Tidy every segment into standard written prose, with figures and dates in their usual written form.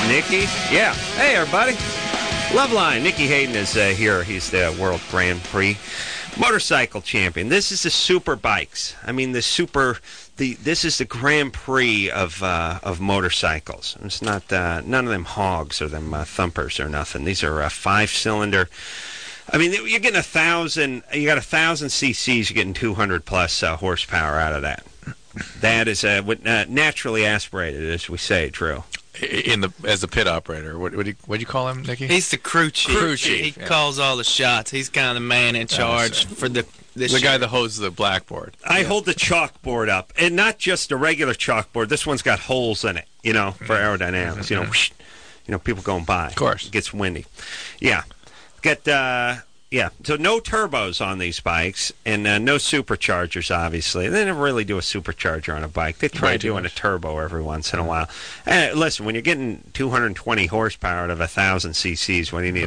Nikki? Yeah. Hey, everybody. Loveline. Nikki Hayden is here. He's the World Grand Prix motorcycle champion. This is the super bikes. I mean, this is the Grand Prix of motorcycles. It's not none of them hogs or them thumpers or nothing. These are 5-cylinder. I mean, you're getting 1,000. You got 1,000 cc's. You're getting 200 plus horsepower out of that. That is naturally aspirated, as we say, Drew. As the pit operator, what'd you call him, Nicky? He's the crew chief. He calls all the shots. He's kind of the man in charge for the guy that holds the blackboard. I hold the chalkboard up, and not just a regular chalkboard. This one's got holes in it, for aerodynamics. People going by. Of course, it gets windy. Yeah, So no turbos on these bikes, and no superchargers, obviously. They never really do a supercharger on a bike. They try doing a turbo every once in a while. Listen, when you're getting 220 horsepower out of 1,000 cc's, when you need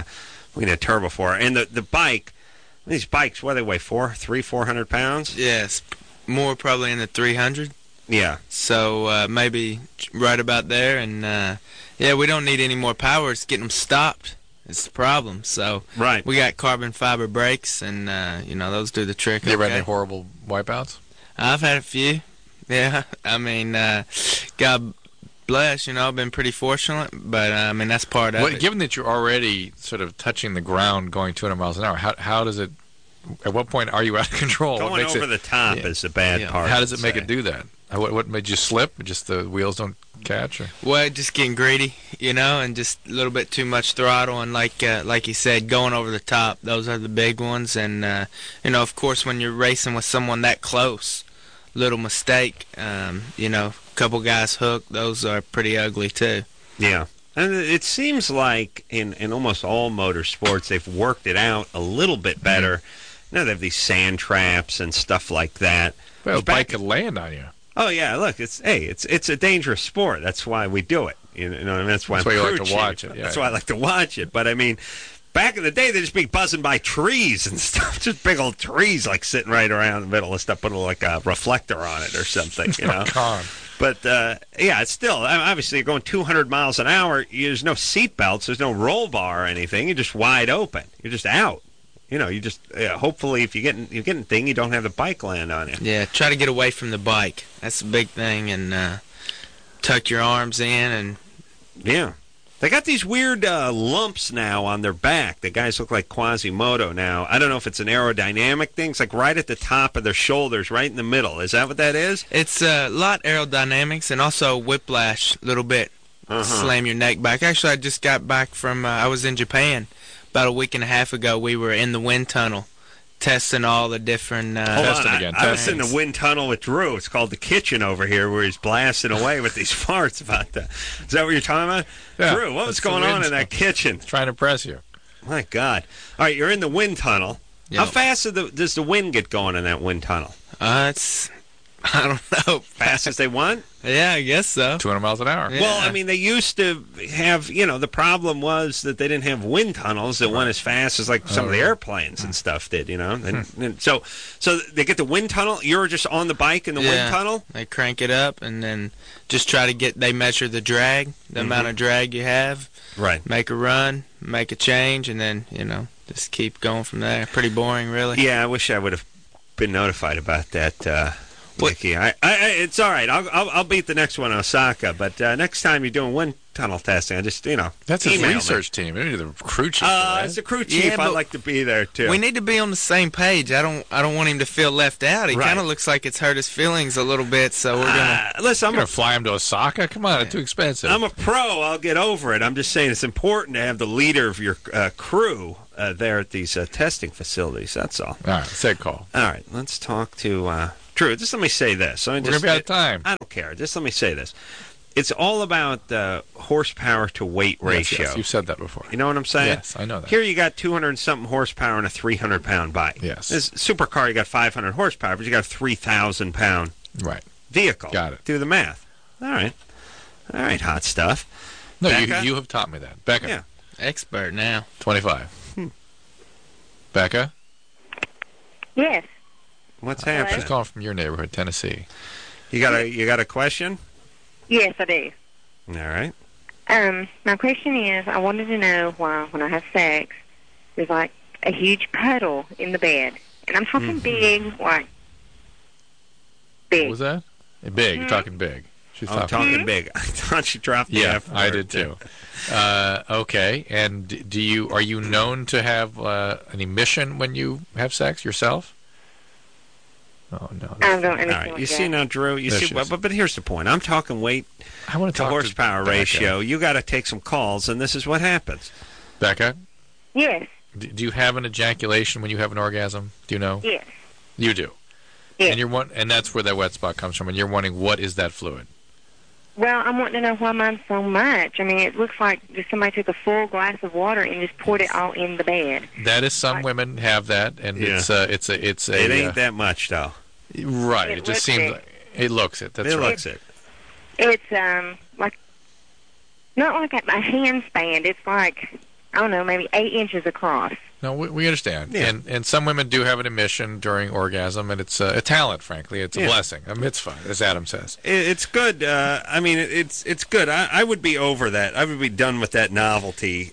a turbo for it. And the bike, these bikes, what do they weigh, 400 pounds? Yes, more probably in the 300. Yeah. So maybe right about there. And, we don't need any more power. It's getting them stopped. It's the problem. So right. We got carbon fiber brakes, and those do the trick. You ever had any horrible wipeouts? I've had a few. Yeah, I mean, God bless. I've been pretty fortunate, but that's part of it. Given that you're already sort of touching the ground, going 200 miles an hour, how does it? At what point are you out of control? Going over the top is the bad part. How does it make it do that? What made you slip? Just the wheels don't catch? Or? Well, just getting greedy, and just a little bit too much throttle, and like you said, going over the top. Those are the big ones, and of course, when you're racing with someone that close, little mistake, a couple guys hooked. Those are pretty ugly too. Yeah. And it seems like in almost all motorsports, they've worked it out a little bit better. They have these sand traps and stuff like that. Well, a bike could land on you. Oh yeah, look, it's a dangerous sport. That's why we do it. That's why you like to watch it. Yeah, that's why I like to watch it. But I mean, back in the day, they'd just be buzzing by trees and stuff, just big old trees like sitting right around the middle and stuff, put like a reflector on it or something, But it's still obviously you're going 200 miles an hour. There's no seat belts, there's no roll bar or anything. You're just wide open. You're just out. You just hopefully if you're getting thing, you don't have the bike land on you. Yeah, try to get away from the bike. That's the big thing, and tuck your arms in and. Yeah, they got these weird lumps now on their back. The guys look like Quasimodo now. I don't know if it's an aerodynamic thing. It's like right at the top of their shoulders, right in the middle. Is that what that is? It's a lot aerodynamics and also whiplash a little bit. Slam your neck back. Actually, I just got back from. I was in Japan. About a week and a half ago, we were in the wind tunnel testing all the different... Hold on, I was in the wind tunnel with Drew. It's called the kitchen over here, where he's blasting away with these farts about that. Is that what you're talking about? Yeah, Drew, what was going on in that kitchen? Trying to impress you. My God. All right, you're in the wind tunnel. Yep. How fast does the wind get going in that wind tunnel? It's... I don't know. Fast as they want? Yeah, I guess so. 200 miles an hour. Yeah. Well, I mean, they used to have, the problem was that they didn't have wind tunnels that went as fast as, like, some of the airplanes and stuff did, And so they get the wind tunnel. You're just on the bike in the wind tunnel? They crank it up and then just try to they measure the drag, the amount of drag you have. Right. Make a run, make a change, and then, just keep going from there. Pretty boring, really. Yeah, I wish I would have been notified about that, Nicky. It's all right. I'll beat the next one in Osaka. But next time you're doing wind tunnel testing, I just that's a research team. We need the crew chief. As a crew chief, I'd like to be there too. We need to be on the same page. I don't want him to feel left out. He kind of looks like it's hurt his feelings a little bit. So we're gonna listen. I'm gonna fly him to Osaka. Come on, it's too expensive. I'm a pro. I'll get over it. I'm just saying it's important to have the leader of your crew there at these testing facilities. That's all. All right, said call. All right, let's talk to. Drew, just let me say this. We're going to be out of time. I don't care. Just let me say this. It's all about the horsepower to weight ratio. Yes, you've said that before. You know what I'm saying? Yes, I know that. Here you got 200-something horsepower in a 300-pound bike. Yes. This supercar, you got 500 horsepower, but you got a 3,000-pound vehicle. Got it. Do the math. All right, hot stuff. No, you have taught me that. Becca. Yeah. Expert now. 25. Becca? Yes. What's happening? She's calling from your neighborhood, Tennessee. You got a question? Yes, I do. All right. My question is, I wanted to know why when I have sex, there's like a huge puddle in the bed. And I'm talking big, like, big. What was that? Big. You're talking big. She's I'm talking big. I thought she dropped the F word. I did too. Okay. And are you known to have an emission when you have sex yourself? Oh no. I don't All understand. right, you see now, Drew. You There see, she is. but here's the point. I'm talking weight I want to to talk horsepower to ratio. You got to take some calls, and this is what happens. Becca, Yes, do you have an ejaculation when you have an orgasm? Do you know? yes, You do. yes. And that's where that wet spot comes from. And you're wondering, what is that fluid? Well, I'm wanting to know why mine's so much. I mean, it looks like just somebody took a full glass of water and just poured it all in the bed. That is, some women have that, and Yeah. it's a It ain't that much, though. right. It It just looks seems it. like it looks it. That's It right. looks it. It's like not like a hand span. It's like, I don't know, maybe 8 inches across. No, we understand. Yeah. And some women do have an emission during orgasm, and it's a talent, frankly. It's a Yeah. blessing, a mitzvah, as Adam says. It's good. I mean, it's good. I would be over that. I would be done with that novelty.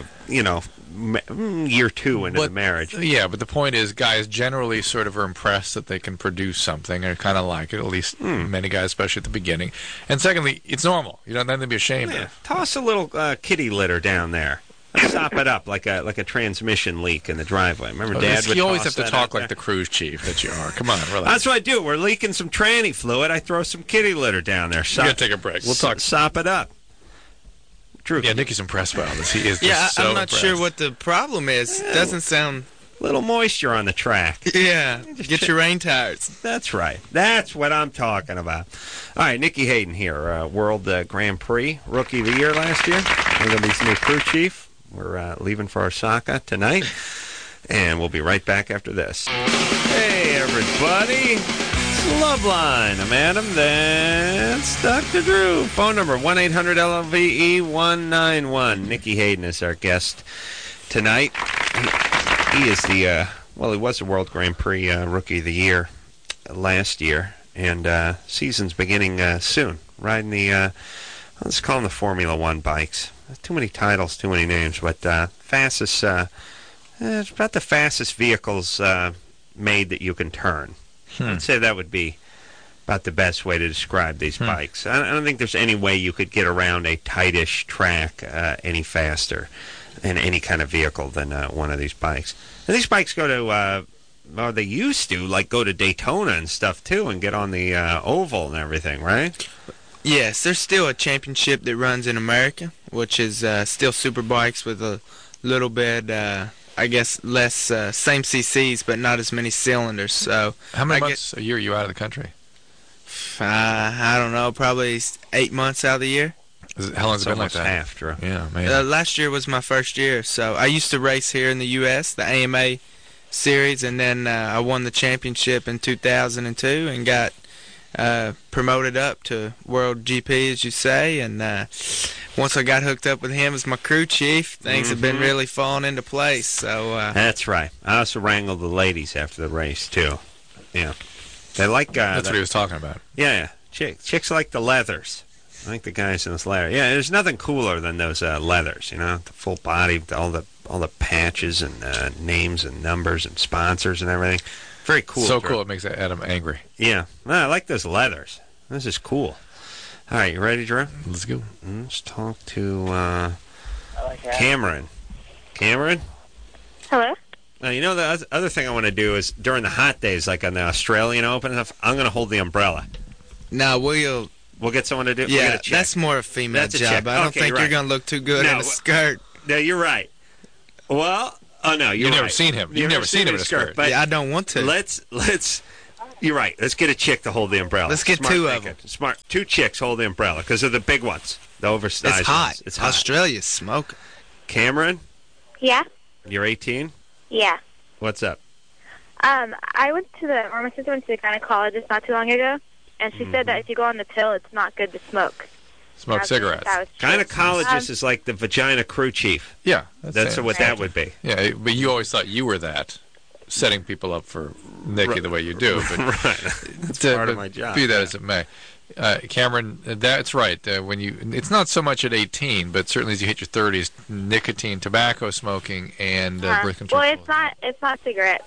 Year 2 into the marriage. Yeah, but the point is, guys generally sort of are impressed that they can produce something and kind of like it, at least many guys, especially at the beginning. And secondly, it's normal. You don't have to be ashamed Yeah. of. Toss a little kitty litter down there. Sop it up like a transmission leak in the driveway. Remember, Dad would You always toss have to that talk out like there? the cruise chief that you are. Come on, relax. That's what I do. We're leaking some tranny fluid. I throw some kitty litter down there. We're going to take a break. We'll talk. Sop it up. True. Yeah, Nikki's impressed by all this. He is just Yeah, so I'm not impressed. sure what the problem is. Doesn't sound. Little moisture on the track. Yeah, get your rain tires. That's right. That's what I'm talking about. All right, Nikki Hayden here, World Grand Prix Rookie of the Year last year. We're going to be some new crew chief. We're leaving for Osaka tonight, and we'll be right back after this. Hey, everybody. It's Loveline. I'm Adam. That's Dr. Drew. Phone number 1-800-LVE-191. Nikki Hayden is our guest tonight. He is he was the World Grand Prix Rookie of the Year last year, and season's beginning soon. Riding the, let's call them the Formula One bikes. Too many titles, too many names, but fastest, it's about the fastest vehicles made that you can turn. I'd say that would be about the best way to describe these bikes. I don't think there's any way you could get around a tightish track any faster in any kind of vehicle than one of these bikes. And these bikes go to, or they used to, like go to Daytona and stuff too, and get on the oval and everything, right? Yes, there's still a championship that runs in America, which is still super bikes with a little bit, I guess, less same CCs, but not as many cylinders. So How many I months a year are you out of the country? I don't know, probably 8 months out of the year. How long has It's it been like almost that? half, Drew. Yeah, man. Last year was my first year, so I used to race here in the U.S., the AMA series, and then I won the championship in 2002 and got promoted up to World GP, as you say, and once I got hooked up with him as my crew chief, things have been really falling into place. So That's right. I also wrangled the ladies after the race too. Yeah, they like That's what he was talking about. Yeah. Chicks like the leathers. I like the guys in this leather. Yeah, there's nothing cooler than those leathers. You know, the full body, all the patches and names and numbers and sponsors and everything. Very cool. So Drew. cool, it makes Adam angry. Yeah, no, I like those leathers. This is cool. All right, you ready, Drew? Let's go. Let's talk to Cameron. Cameron? Hello? Now, you know, the other thing I want to do is during the hot days, like on the Australian Open and stuff, I'm going to hold the umbrella. now we'll We'll get someone to do we'll yeah, get a chick. that's more a female That's a job. chick. I don't Okay, think you're you're right. going to look too good No, in a skirt. No, you're right. Well, oh, no, you're You've never right. seen him. You've never seen him in a skirt. But Yeah, I don't want to. let's, you're right. Let's get a chick to hold the umbrella. Let's get Smart two of thinking. Smart. 2 chicks hold the umbrella because they're the big ones, the oversized It's hot. ones. It's hot. Australia's smoking. Cameron, Yeah? you're 18? Yeah. What's up? My sister went to the gynecologist not too long ago, and she said that if you go on the pill, it's not good to smoke. Smoke cigarettes. That was true. Gynecologist is like the vagina crew chief. Yeah, That's it. what that would be. Yeah, but you always thought you were that, setting people up for Nikki the way you do. But Right. That's to- part of but my job. Be that yeah. as it may, Cameron, that's right. It's not so much at 18, but certainly as you hit your 30s, nicotine, tobacco smoking, and birth control. Well, it's not cigarettes.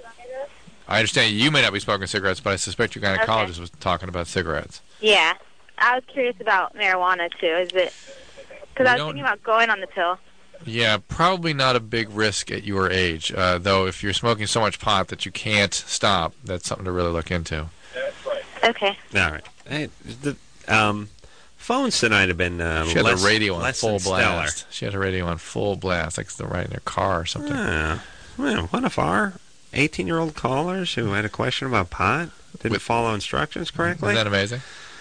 I understand you may not be smoking cigarettes, but I suspect your gynecologist was talking about cigarettes. Yeah, I was curious about marijuana too. Is it? Because I was thinking about going on the pill. Yeah, probably not a big risk at your age. Though, if you're smoking so much pot that you can't stop, that's something to really look into. Okay. All right. Hey, the phones tonight have been she had the radio on less full stellar. blast. She had her radio on full blast, like they're right in her car or something. Well, one of our 18-year-old callers who had a question about pot didn't follow instructions correctly. Isn't that amazing?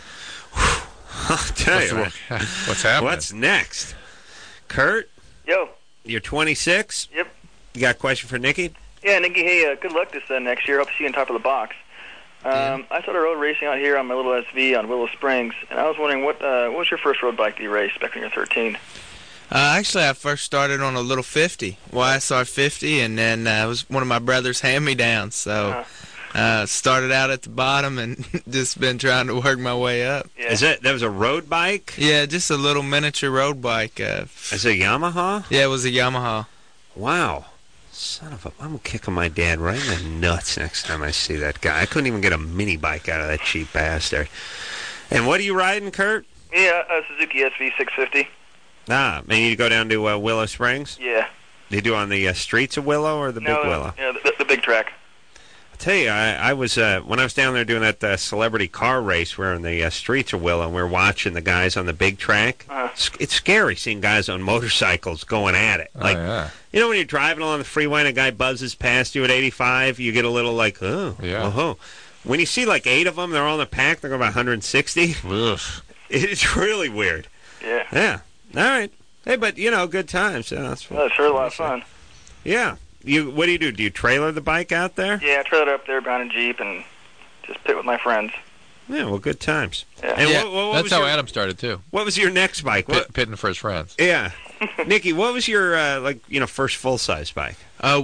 I'll tell you. What's happening? What's next? Kurt? Yo. You're 26? Yep. You got a question for Nikki? Yeah, Nikki, hey, good luck this next year. Hope to see you on top of the box. I started road racing out here on my little SV on Willow Springs, and I was wondering, what was your first road bike that you raced back when you were 13? Actually, I first started on a little 50, YSR 50, and then it was one of my brother's hand-me-downs. So started out at the bottom and just been trying to work my way up. Yeah. That was a road bike? Yeah, just a little miniature road bike. Is it a Yamaha? Yeah, it was a Yamaha. Wow. Son of a... I'm kicking my dad right in the nuts next time I see that guy. I couldn't even get a mini bike out of that cheap bastard. And what are you riding, Kurt? Yeah, Suzuki SV 650. Ah, man, you go down to Willow Springs? Yeah. You do on the streets of Willow or the big Willow? Yeah, the big track. I'll tell you, I was when I was down there doing that celebrity car race, we're in the streets of Willow, and we're watching the guys on the big track. It's scary seeing guys on motorcycles going at it. Like, you know, when you're driving along the freeway and a guy buzzes past you at 85, you get a little like, oh, yeah. When you see like 8 of them, they're all in a pack, they're going about 160. It's really weird. Yeah. Yeah. All right. Hey, but, you know, good times. Yeah, that's sure a lot of fun. Yeah. What do you do? Do you trailer the bike out there? Yeah, I trailer up there behind a Jeep and just pit with my friends. Yeah, well, good times. Yeah. And what that's how Adam started, too. What was your next bike? Pitting for his friends. Yeah. Nikki, what was your, first full-size bike?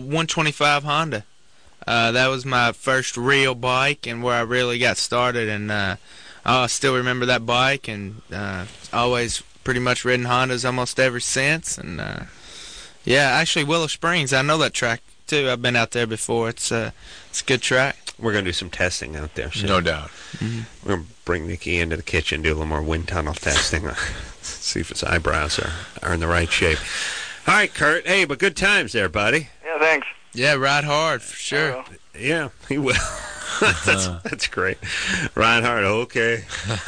125 Honda. That was my first real bike and where I really got started. And I still remember that bike and always pretty much ridden Hondas almost ever since. And, actually, Willow Springs, I know that track, too. I've been out there before. It's a good track. We're going to do some testing out there soon. No doubt. Mm-hmm. We're going to bring Nikki into the kitchen, do a little more wind tunnel testing, see if his eyebrows are in the right shape. All right, Kurt. Hey, but good times there, buddy. Yeah, thanks. Yeah, ride hard, for sure. Yeah, he will. That's great. Ride hard, okay.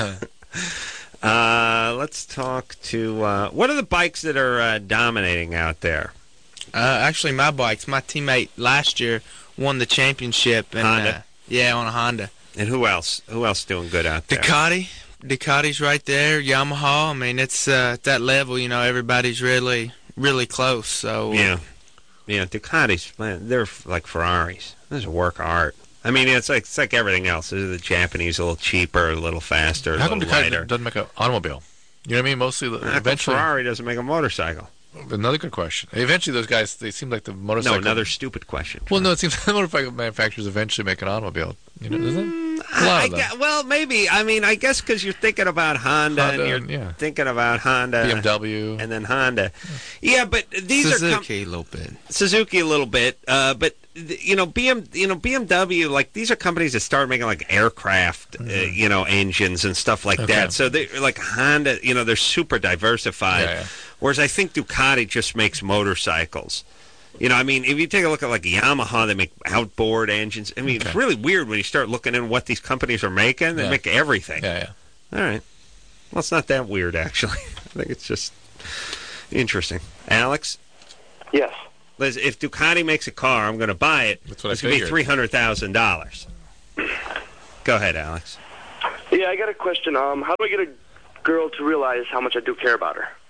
Let's talk to... what are the bikes that are dominating out there? Actually, my bikes. My teammate last year won the championship. And, Honda? Yeah, on a Honda. And who else? Who else doing good out there? Ducati's right there. Yamaha. I mean, it's at that level, you know, everybody's really, really close. So Yeah, Ducatis, man, they're like Ferraris. This is a work of art. I mean, it's like everything else. The Japanese a little cheaper, a little faster, How a come little lighter. Ducati doesn't make an automobile? You know what I mean? Mostly, eventually... Ferrari doesn't make a motorcycle. Another good question. Eventually, those guys, they seem like the motorcycle... No, another stupid question. Well, no, it seems like the motorcycle manufacturers eventually make an automobile. You know, doesn't it? A lot of them. Well, maybe. I mean, I guess because you're thinking about Honda and you're thinking about Honda. BMW. And then Honda. Yeah, but these Suzuki a little bit. Suzuki a little bit. But, BMW, like, these are companies that start making, like, aircraft, engines and stuff like that. So, they're like Honda, they're super diversified. Yeah. Whereas I think Ducati just makes motorcycles. I mean, if you take a look at, like, Yamaha, they make outboard engines. I mean, it's really weird when you start looking at what these companies are making. They make everything. Yeah. All right. Well, it's not that weird, actually. I think it's just interesting. Alex? Yes. Liz, if Ducati makes a car, I'm going to buy it. That's what it's going to be $300,000. Go ahead, Alex. Yeah, I got a question. How do I get a girl to realize how much I do care about her?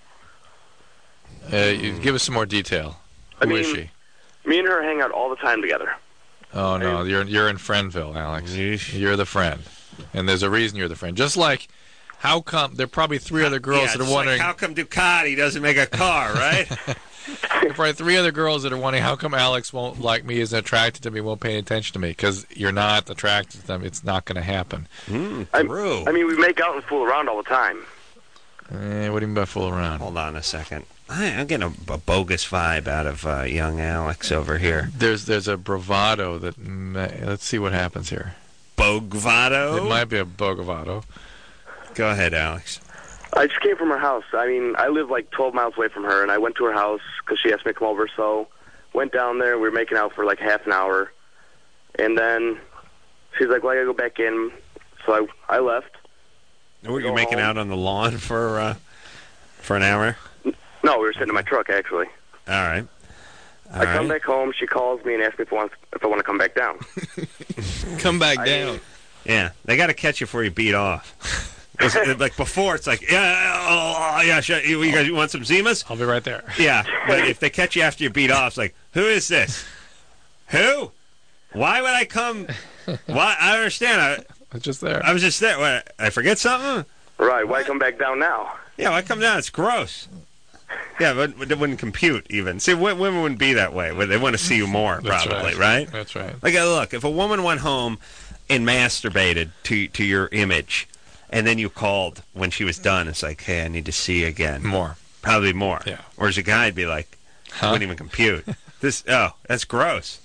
Give us some more detail. Who is she? Me and her hang out all the time together. Oh, no, you're in Friendville, Alex. You're the friend. And there's a reason you're the friend. Just like how come there are probably three other girls Yeah, that are it's wondering like, how come Ducati doesn't make a car, right? there are probably three other girls that are wondering how come Alex won't like me, isn't attracted to me, won't pay attention to me, because you're not attracted to them. It's not going to happen. True. I mean, we make out and fool around all the time. What do you mean by fool around? Hold on a second. I'm getting a bogus vibe out of young Alex over here. There's a bravado that let's see what happens here. Bogvado? It might be a bogavado. Go ahead, Alex. I just came from her house. I mean, I live like 12 miles away from her, and I went to her house because she asked me to come over. So went down there. We were making out for like half an hour. And then she's like, well, I got to go back in. So I left. Were you making out on the lawn for an hour? No, we were sitting in my truck, actually. All right. I come back home. She calls me and asks me if I want to come back down. Come back down. Yeah, they got to catch you before you beat off. Like before, it's like, yeah, sure. You guys want some Zimas? I'll be right there. Yeah, but if they catch you after you beat off, it's like, who is this? Who? Why would I come? Why? I don't understand. I was just there. I was just there. What, I forget something? Right. Why come back down now? Yeah, why come down? It's gross. Yeah, but it wouldn't compute even. See, women wouldn't be that way. They want to see you more, probably, right? That's right. Like, look, if a woman went home and masturbated to your image, and then you called when she was done, it's like, hey, I need to see you again. More. Probably more. Yeah. Whereas a guy'd be like, wouldn't even compute. That's gross.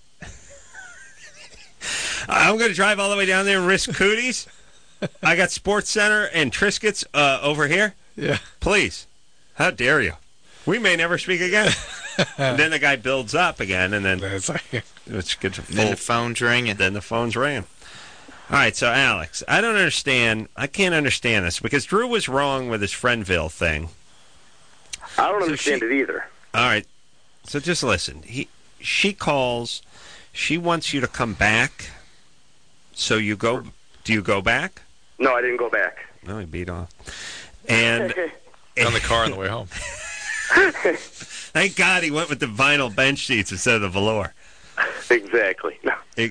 I'm going to drive all the way down there and risk cooties. I got Sports Center and Triscuits over here. Yeah. Please. How dare you? We may never speak again. And then the guy builds up again, and then it's good. Then the phone's ringing. Then the phone's ringing. All right, so Alex, I don't understand. I can't understand this because Drew was wrong with his Friendville thing. I don't understand it either. All right, so just listen. She calls. She wants you to come back. So you go. Do you go back? No, I didn't go back. No, he beat off. And on the car on the way home. Thank God he went with the vinyl bench seats instead of the velour. Exactly. No.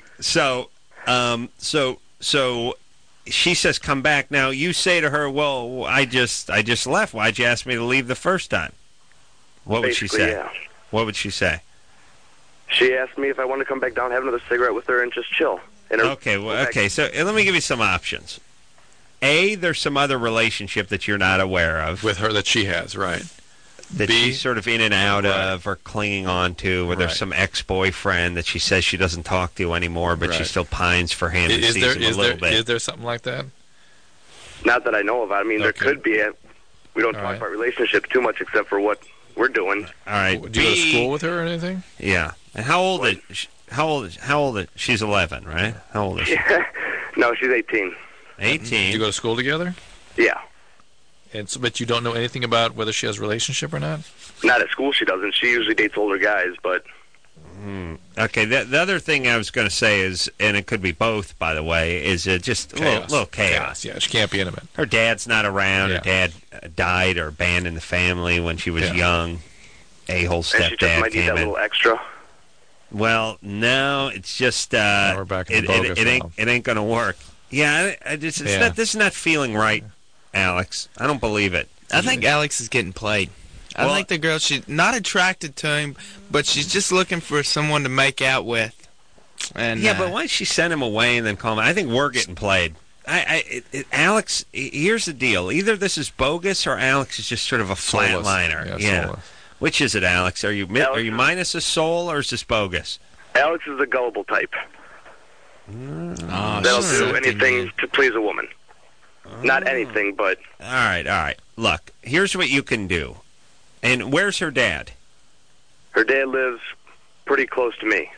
So she says, "Come back." Now you say to her, "Well, I just left. Why'd you ask me to leave the first time?" What would she say? Yeah. What would she say? She asked me if I wanted to come back down, have another cigarette with her, and just chill. Okay. So let me give you some options. A, there's some other relationship that you're not aware of with her that she has, right? That B, she's sort of in and out of or clinging on to, or there's some ex-boyfriend that she says she doesn't talk to anymore, but she still pines for him and sees him a little bit. Is there something like that? Not that I know of. I mean, there could be. We don't talk about relationships too much except for what we're doing. All right. Do you go to school with her or anything? Yeah. And how old is she? She's 11, right? How old is she? No, she's 18. 18. Do you go to school together? Yeah. But you don't know anything about whether she has a relationship or not? Not at school she doesn't. She usually dates older guys, but... Okay, the other thing I was going to say is, and it could be both, by the way, is just a little chaos. Yeah, she can't be intimate. Her dad's not around. Her dad died or abandoned the family when she was young. A-hole stepdad and she just might need that little extra. Well, no, it's just we're back in it ain't going to work. Yeah, this is not feeling right, Alex. I don't believe it. I think Alex is getting played. I think the girl, she's not attracted to him, but she's just looking for someone to make out with. And but why did she send him away and then call him? I think we're getting played. Alex, here's the deal. Either this is bogus or Alex is just sort of a flatliner. Yeah. Which is it, Alex? Are you minus a soul or is this bogus? Alex is the gullible type. That'll do anything to please a woman. Not anything, but... All right. Look, here's what you can do. And where's her dad? Her dad lives pretty close to me.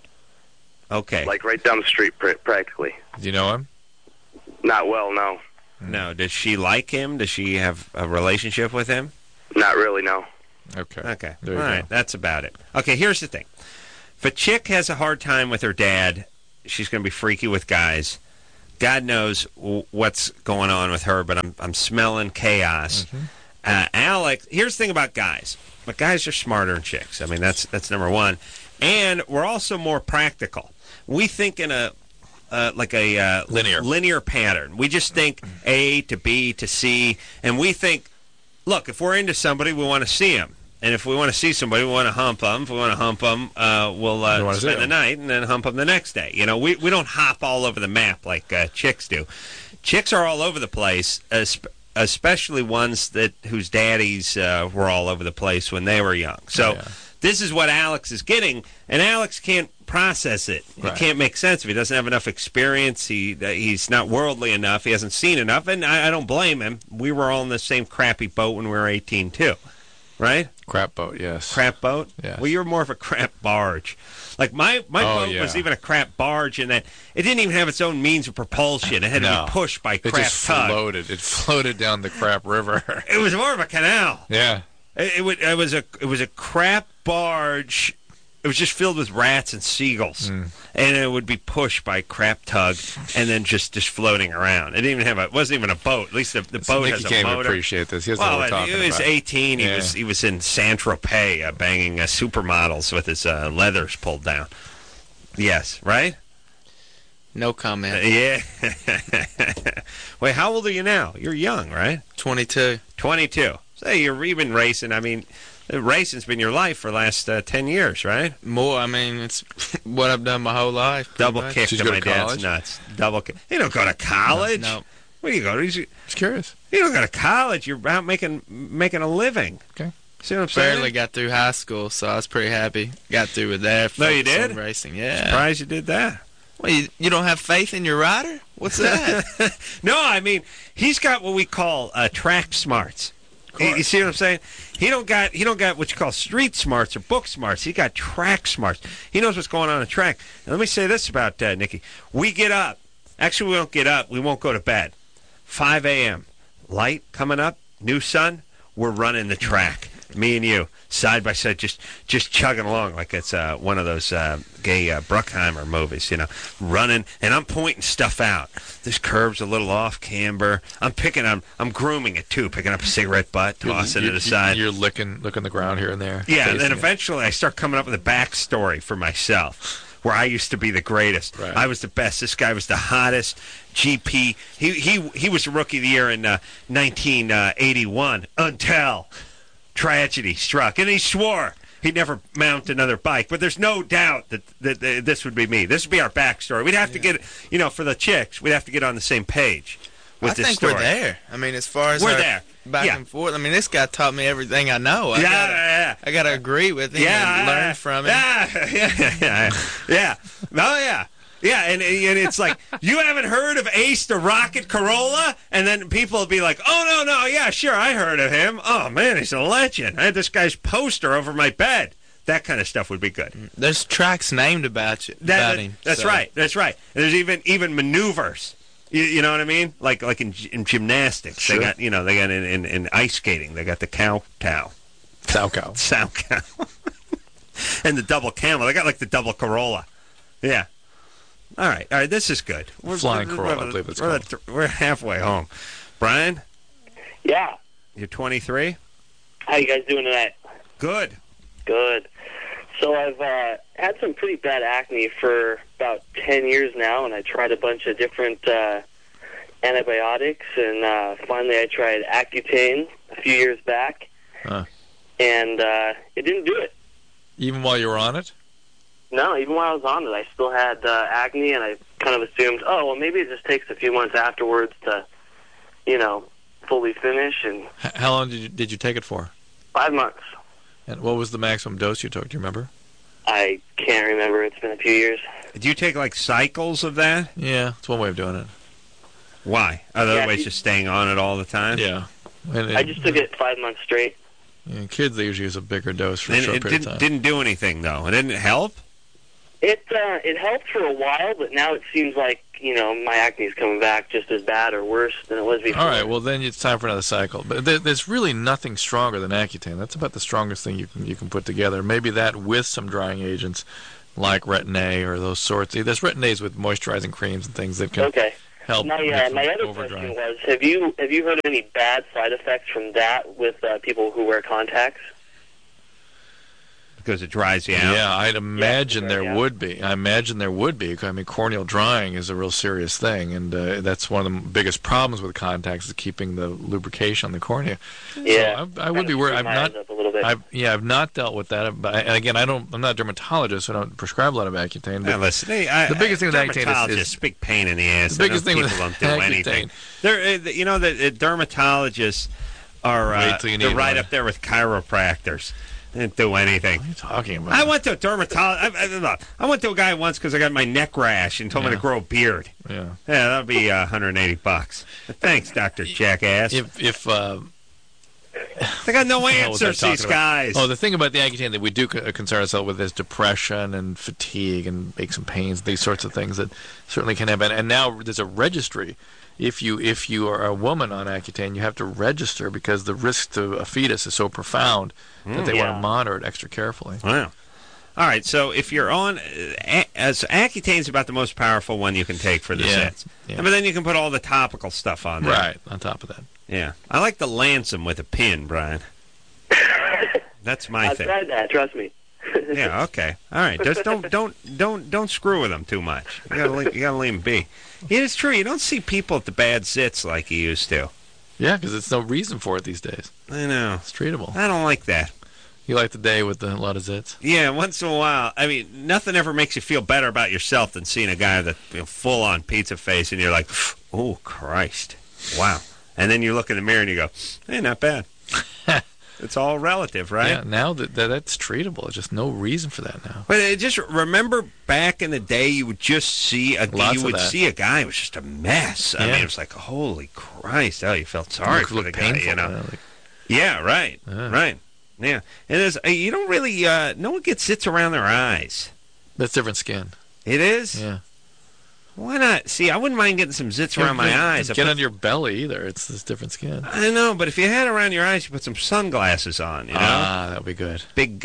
Okay. Like right down the street, practically. Do you know him? Not well, no. No. Does she like him? Does she have a relationship with him? Not really, no. Okay. All right. That's about it. Okay, here's the thing. If a chick has a hard time with her dad, she's going to be freaky with guys. God knows what's going on with her, but I'm smelling chaos. Mm-hmm. Alex, here's the thing about guys. But guys are smarter than chicks. I mean, that's number one. And we're also more practical. We think in a linear pattern. We just think A to B to C, and we think, look, if we're into somebody, we want to see them. And if we want to see somebody, we want to hump them. If we want to hump them, we'll spend the night and then hump them the next day. You know, we don't hop all over the map like chicks do. Chicks are all over the place, especially ones whose daddies were all over the place when they were young. So this is what Alex is getting, and Alex can't process it. He can't make sense of it. He doesn't have enough experience. He's not worldly enough. He hasn't seen enough, and I don't blame him. We were all in the same crappy boat when we were 18, too. Right? Crap boat, yes. Crap boat? Yeah. Well, you're more of a crap barge. Like, my boat was even a crap barge in that it didn't even have its own means of propulsion. It had to be pushed by crap tug. It just floated. It floated down the crap river. It was more of a canal. Yeah. It was a crap barge. It was just filled with rats and seagulls, and it would be pushed by crap tug, and then just floating around. It wasn't even a boat. At least the boat Nicky has a can't motor. Appreciate this. He doesn't know what we're talking about. He was 18. Yeah. He was in Saint-Tropez, banging supermodels with his leathers pulled down. Yes, right. No comment. Yeah. Wait, how old are you now? You're young, right? 22. 22. So you're even racing. I mean, racing's been your life for the last 10 years, right? More. I mean, it's what I've done my whole life. Double kick to my dad's nuts. Double kick. You don't go to college. No. Where do you go? Just curious. You don't go to college. You're out making a living. Okay. See what I'm saying? Barely got through high school, so I was pretty happy. Got through with that. No, you did? Racing, yeah. Surprised you did that. Well, you don't have faith in your rider? What's that? No, I mean, he's got what we call track smarts. You see what I'm saying? He don't got what you call street smarts or book smarts. He got track smarts. He knows what's going on the track. And let me say this about Nicky. We get up. Actually, we don't get up. We won't go to bed. 5 a.m. Light coming up. New sun. We're running the track. Me and you, side by side, just chugging along like it's one of those gay Bruckheimer movies, you know, running, and I'm pointing stuff out. This curve's a little off camber. I'm grooming it too, picking up a cigarette butt, tossing it aside. You're licking the ground here and there. Yeah, and then eventually I start coming up with a backstory for myself, where I used to be the greatest. Right. I was the best. This guy was the hottest. GP. He was the rookie of the year in 1981 until tragedy struck, and he swore he'd never mount another bike. But there's no doubt that this would be me. This would be our backstory. We'd have to get, for the chicks, we'd have to get on the same page with this story. We're there. I mean, as far as we're there. Back and forth. I mean, this guy taught me everything I know. I gotta agree with him and learn from him. Yeah. Oh, yeah. Yeah, and it's like, you haven't heard of Ace the Rocket Corolla? And then people will be like, oh, no, yeah, sure, I heard of him. Oh, man, he's a legend. I had this guy's poster over my bed. That kind of stuff would be good. There's tracks named about him. That's right. And there's even maneuvers. You know what I mean? Like in gymnastics. Sure. They got in ice skating, they got the cow. Sow cow. And the double camel. They got like the double Corolla. Yeah. All right, this is good. Flying Corolla, I believe it's called. We're halfway home. Brian? Yeah. You're 23? How you guys doing tonight? Good. So I've had some pretty bad acne for about 10 years now, and I tried a bunch of different antibiotics, and finally I tried Accutane a few years back, and it didn't do it. Even while you were on it? No, even while I was on it, I still had acne, and I kind of assumed, maybe it just takes a few months afterwards to, fully finish. And how long did you take it for? 5 months. And what was the maximum dose you took? Do you remember? I can't remember. It's been a few years. Do you take, cycles of that? Yeah, it's one way of doing it. Why? Are there other ways just staying on it all the time? Yeah. I just took it 5 months straight. Yeah, kids, they usually use a bigger dose for a short period of time. It didn't do anything, though. It didn't help? It helped for a while, but now it seems like, my acne is coming back just as bad or worse than it was before. All right, well, then it's time for another cycle. But there's really nothing stronger than Accutane. That's about the strongest thing you can put together. Maybe that with some drying agents like Retin-A or those sorts. There's Retin-A's with moisturizing creams and things that can help. My other question was, have you heard any bad side effects from that with people who wear contacts? because it dries you out. Yeah, I'd imagine there would be. I imagine there would be. I mean, corneal drying is a real serious thing, and that's one of the biggest problems with contacts is keeping the lubrication on the cornea. Yeah, so I would be worried. I've not dealt with that. But and again, I'm not a dermatologist, so I don't prescribe a lot of Accutane. But listen, the biggest thing with Accutane is a big pain in the ass. The biggest thing people with don't do anything. The dermatologists are they're right up there with chiropractors. They didn't do anything. What are you talking about? I went to a dermatologist. I went to a guy once because I got my neck rash and told me to grow a beard. Yeah, that'll be $180. Thanks, Dr. Jackass. If they got no answers, these guys. Oh, the thing about the Accutane that we do concern ourselves with is depression and fatigue and aches and pains, these sorts of things that certainly can happen. And now there's a registry. If you are a woman on Accutane, you have to register because the risk to a fetus is so profound that they want to monitor it extra carefully. Wow. All right, so if you're on, Accutane's about the most powerful one you can take for the zits. Yeah. But then you can put all the topical stuff on there. Right, on top of that. Yeah. I like the Lancem with a pin, Brian. That's my thing. I've tried that, trust me. Yeah, okay. All right. Just don't screw with them too much. You gotta leave them be. It is true. You don't see people at the bad zits like you used to. Yeah, because there's no reason for it these days. I know. It's treatable. I don't like that. You like the day with a lot of zits? Yeah, once in a while. I mean, nothing ever makes you feel better about yourself than seeing a guy with a full-on pizza face, and you're like, oh, Christ. Wow. And then you look in the mirror and you go, hey, not bad. It's all relative, right? Yeah, now that's treatable. There's just no reason for that now. But just remember back in the day, you would just see a guy who was just a mess. I mean, it was like, holy Christ. Oh, you felt sorry for the guy, you know. Yeah, right. Right. Yeah. And there's, you don't really, no one gets zits around their eyes. That's different skin. It is? Yeah. Why not? See, I wouldn't mind getting some zits around my eyes. Get on your belly either. It's this different skin. I know, but if you had it around your eyes, you put some sunglasses on, you know? Ah, that would be good. Big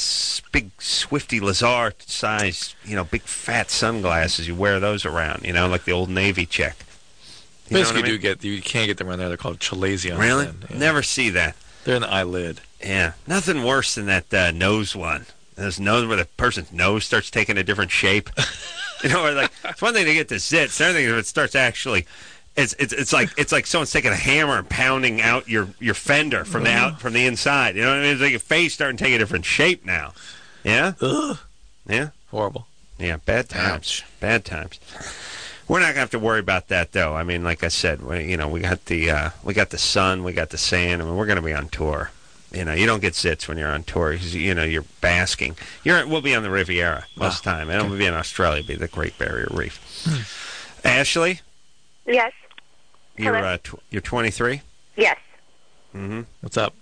Swifty Lazar size, big fat sunglasses. You wear those around, like the old Navy chick. Basically, you can't get them around there. They're called chalazions. Really? Yeah. Never see that. They're in the eyelid. Yeah. Nothing worse than that nose one. This nose where the person's nose starts taking a different shape. It's one thing to get the zits. The other thing is if it starts actually, it's like someone's taking a hammer and pounding out your fender from the inside. You know what I mean? It's like your face starting to take a different shape now. Yeah. Ugh. Yeah. Horrible. Yeah. Bad times. Bad times. We're not gonna have to worry about that though. I mean, like I said, we got the sun, we got the sand. I mean, we're gonna be on tour. You don't get zits when you're on tour because, you're basking. We'll be on the Riviera most of the time. And we'll be in Australia, be the Great Barrier Reef. Ashley? Yes. You're 23? Yes. Mm-hmm. What's up?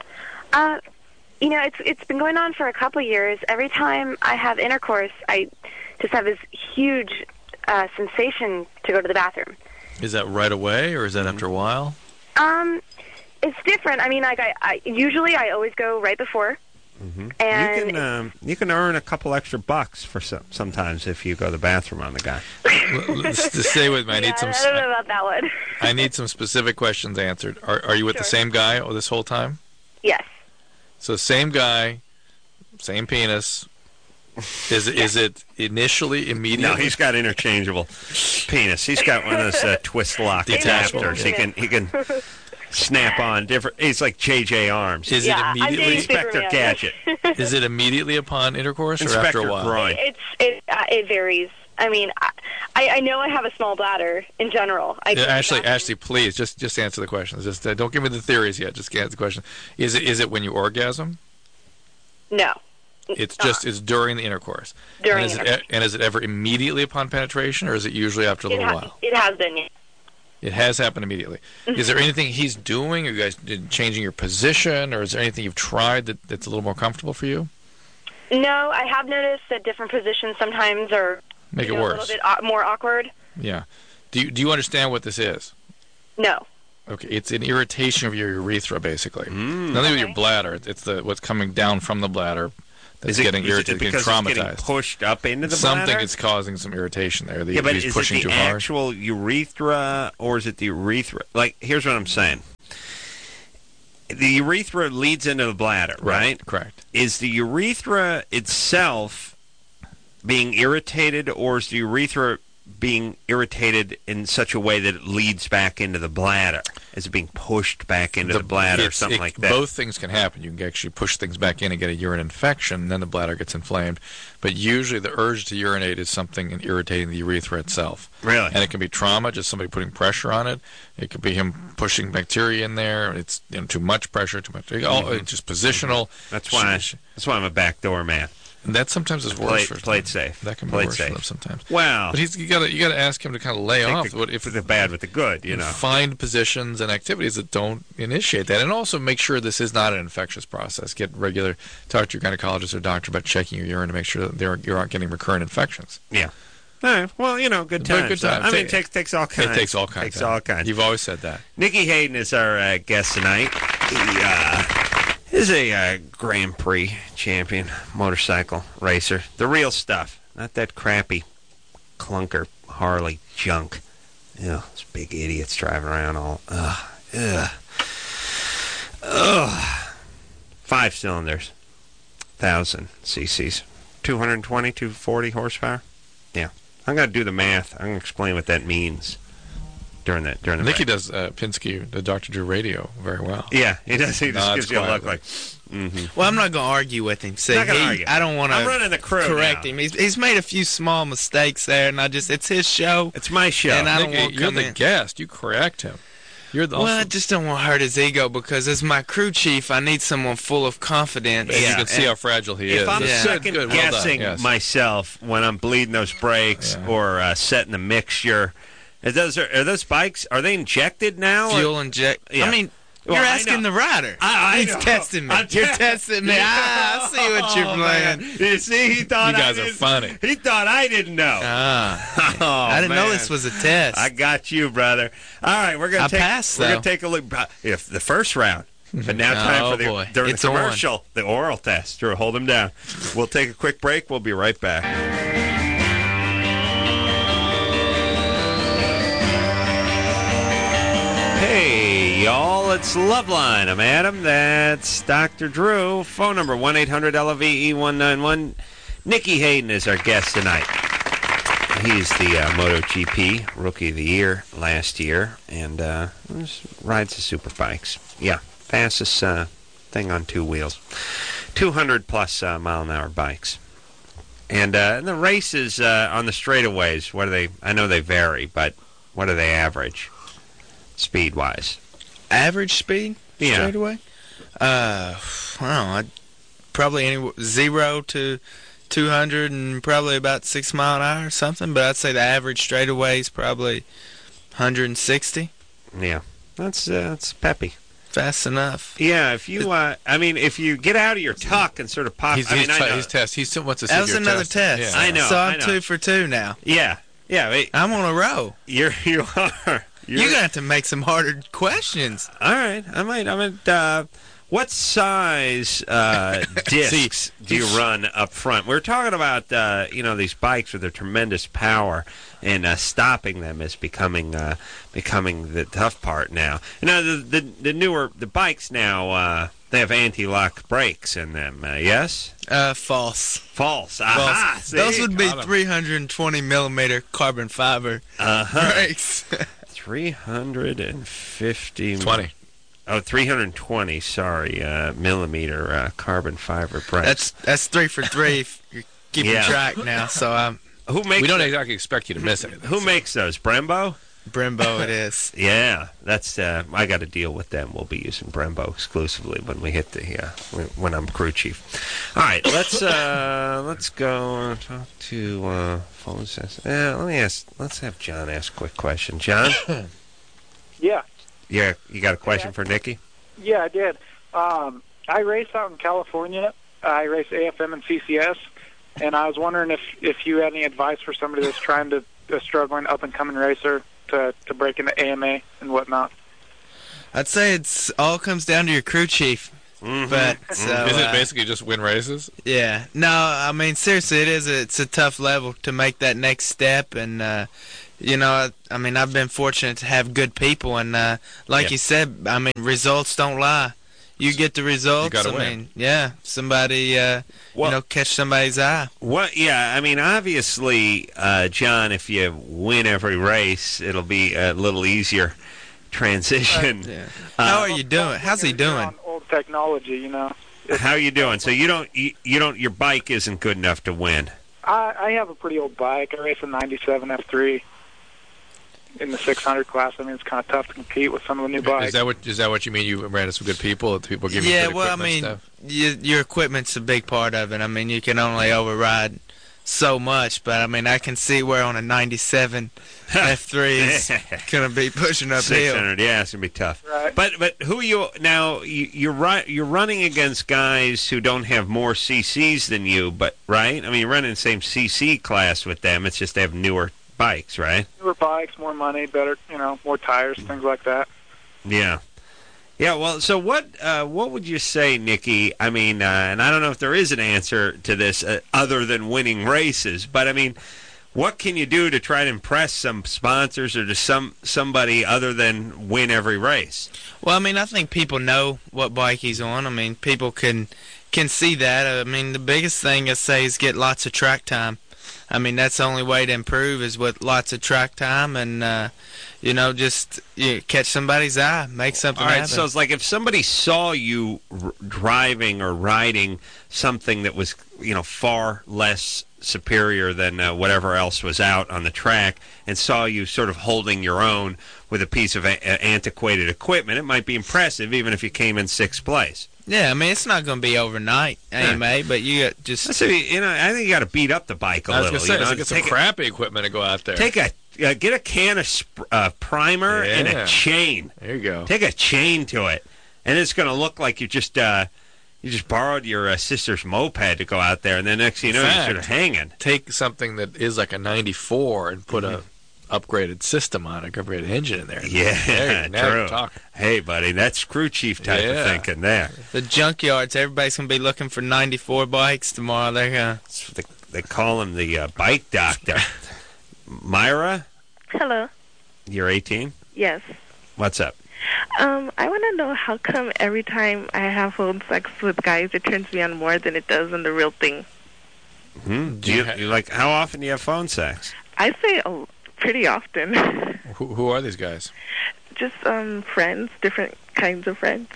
It's been going on for a couple years. Every time I have intercourse, I just have this huge sensation to go to the bathroom. Is that right away, or is that after a while? It's different. I mean, I usually I always go right before. Mm-hmm. And you can earn a couple extra bucks for sometimes if you go to the bathroom on the guy. Let's just stay with me. I don't know about that one. I need some specific questions answered. Are you with the same guy this whole time? Yes. So same guy, same penis. Is it initially immediately? No, he's got interchangeable penis. He's got one of those twist lock adapters. He can snap on different. It's like JJ Arms. Is it immediately? Inspector Gadget. Is it immediately upon intercourse or after a while? Groin. It varies. I mean, I know I have a small bladder in general. Ashley, please just answer the questions. Just don't give me the theories yet. Just answer the question. Is it when you orgasm? No. It's during the intercourse. And is it ever immediately upon penetration, or is it usually after a little while? It has been. Yeah. It has happened immediately. Mm-hmm. Is there anything he's doing? Are you guys changing your position, or is there anything you've tried that's a little more comfortable for you? No, I have noticed that different positions sometimes are make it worse. A little bit more awkward. Yeah. Do you understand what this is? No. Okay, it's an irritation of your urethra, basically. Nothing with your bladder. It's what's coming down from the bladder. That's getting irritated, getting traumatized. It's getting pushed up into the bladder? Something is causing some irritation there. But is it the actual urethra, or is it the urethra? Like, here's what I'm saying. the urethra leads into the bladder, right? Correct. Is the urethra itself being irritated, or is the urethra being irritated in such a way that it leads back into the bladder? Is it being pushed back into the bladder or something like that? Both things can happen. You can actually push things back in and get a urine infection, and then the bladder gets inflamed. But usually the urge to urinate is something irritating the urethra itself. Really? And it can be trauma, just somebody putting pressure on it. It could be him pushing bacteria in there. It's too much pressure, too much. It's just positional. That's why I'm a backdoor man. And that sometimes is worse. Play it safe. That can be Play it worse safe. for them sometimes. Well, but you got to ask him to kind of lay off if the bad with the good, you know. Find positions and activities that don't initiate that, and also make sure this is not an infectious process. Talk to your gynecologist or doctor about checking your urine to make sure that you aren't getting recurrent infections. Yeah. All right. Well, good times. Good times. I mean, it takes all kinds. It takes all kinds. Takes all kinds. You've always said that. Nicky Hayden is our guest tonight. He is a Grand Prix champion, motorcycle racer. The real stuff, not that crappy clunker Harley junk. Those big idiots driving around all. 5 cylinders, 1,000 cc's, 220, 240 horsepower. Yeah, I'm gonna do the math. I'm gonna explain what that means during the Nicky break. does Pinsky, the Dr. Drew radio, very well. Yeah, he does. He just gives you a look like. Well, I'm not going to argue with him. See, Not gonna argue. I don't want to I'm running the crew correct now. him. He's made a few small mistakes there, and it's his show. It's my show. And I don't Nicky, want to you're come the in. guest. You correct him. You're the. Well, I Also, just don't want to hurt his ego because as my crew chief, I need someone full of confidence. you can see how fragile he is. If I'm Yeah. second Good, well done, guessing yes. myself when I'm bleeding those brakes Yeah. or setting the mixture, are those bikes? Are they injected now? or- Fuel inject. Yeah. I mean, Well, you're I asking know. the rider. I He's know. testing me. I'm You're testing me. I see what you're playing. Man. You see, he thought You guys I are didn't- funny. He thought I didn't know. Ah, Oh, I didn't know man. this was a test. I got you, brother. All right, we're I gonna passed, We're though. gonna take a look. If the first round, but now time Oh, for boy. during It's the on. commercial, the oral test. Drew, hold him down. We'll take a quick break. We'll be right back. Hey, y'all, it's Loveline. I'm Adam. That's Dr. Drew. Phone number 1-800-LOVE-191. Nicky Hayden is our guest tonight. He's the MotoGP Rookie of the Year last year, and rides the super bikes. Yeah, fastest thing on 2 wheels. 200-plus mile-an-hour bikes. And the races on the straightaways, what are they? I know they vary, but what do they average? Speed-wise. Average speed? Yeah. Straight away? Probably 0 to 200 and probably about 6 mile an hour or something, but I'd say the average straightaway is probably 160. Yeah, that's peppy. Fast enough. Yeah, if you, if you get out of your tuck and sort of pop, He's I know. wants to see That was another test. Yeah. I know. So I I'm know. 2 for 2 now. Yeah. Wait, I'm on a roll. you are. You're going to have to make some harder questions. All right, I might. What size discs do you run up front? We're talking about these bikes with their tremendous power, and stopping them is becoming the tough part now. Now the newer bikes now they have anti-lock brakes in them. Yes. False. False. Aha. See? Those would be Got 'em. 320 millimeter carbon fiber brakes. 350. 20. Oh, 320. Sorry, millimeter carbon fiber brakes. That's 3 for 3. If you're keeping Yeah. track now. So Who makes? We don't exactly expect you to miss anything. Who makes those? Brembo. Brembo it is. Yeah, that's. I got to deal with them. We'll be using Brembo exclusively when we hit the when I'm crew chief. All right, let's go and talk to phone says. Let's have John ask a quick question. John. Yeah. Yeah, you got a question for Nicky? Yeah, I did. I race out in California. I race AFM and CCS, and I was wondering if you had any advice for somebody that's trying to a struggling up and coming racer to break into AMA and whatnot. I'd say it's all comes down to your crew chief. Mm-hmm. But so, Is it basically just win races? Yeah. No, I mean seriously, it's a tough level to make that next step, and I mean I've been fortunate to have good people, and like you said, I mean results don't lie. you get the results. gotta I win. mean, yeah, somebody, catch somebody's eye. What? Yeah, I mean, obviously, John, if you win every race, it'll be a little easier transition. Yeah. How are you doing? How's he doing? On old technology, you know. How are you doing? So you don't your bike isn't good enough to win. I have a pretty old bike. I race a 97 F3 in the 600 class. I mean, it's kind of tough to compete with some of the new bikes. Is that what you mean? You ran into some good people? That people give you Yeah, good well, I equipment mean, stuff? your equipment's a big part of it. I mean, you can only override so much, but I mean, I can see where on a 97 F3 is going to be pushing uphill. 600, yeah, it's gonna be tough. Right. But who you now? You're running against guys who don't have more CCs than you, but right? I mean, you're running the same CC class with them. It's just they have newer bikes, right? Newer bikes, more money, better, you know, more tires, things like that. Yeah. Yeah, well, so what would you say, Nikki? I mean, and I don't know if there is an answer to this other than winning races, but I mean, what can you do to try to impress some sponsors or to somebody other than win every race? Well, I mean, I think people know what bike he's on. I mean, people can see that. I mean, the biggest thing I say is get lots of track time. I mean, that's the only way to improve is with lots of track time and, just catch somebody's eye, make something All right, happen. so it's like if somebody saw you driving or riding something that was, far less superior than whatever else was out on the track and saw you sort of holding your own with a piece of antiquated equipment, it might be impressive even if you came in sixth place. Yeah, I mean, it's not going to be overnight anyway, but you got just... I think you got to beat up the bike a I was little. going to say, get some crappy equipment to go out there. Get a can of primer and a chain. There you go. Take a chain to it, and it's going to look like you just borrowed your sister's moped to go out there, and then next thing you know, you're sort of hanging. Take something that is like a 94 and put a upgraded system on it, upgraded engine in there. Yeah, now true. you're talking. Hey, buddy, that's crew chief type of thinking there. The junkyards, everybody's going to be looking for 94 bikes tomorrow. They're going to... They call him the bike doctor. Myra? Hello. You're 18? Yes. What's up? I want to know how come every time I have phone sex with guys, it turns me on more than it does in the real thing. Do you like? How often do you have phone sex? I say pretty often. Who are these guys? Just friends, different kinds of friends.